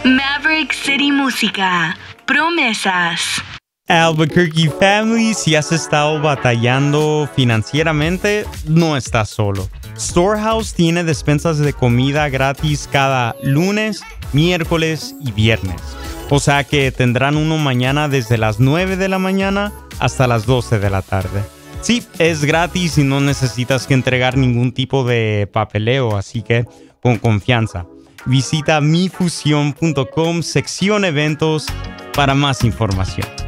Maverick City Música. Promesas. Albuquerque Family, si has estado batallando financieramente, no estás solo. Storehouse tiene despensas de comida gratis cada lunes, miércoles y viernes. O sea que tendrán uno mañana desde las 9 de la mañana hasta las 12 de la tarde. Sí, es gratis y no necesitas que entregar ningún tipo de papeleo, así que con confianza. Visita mifusión.com, sección eventos, para más información.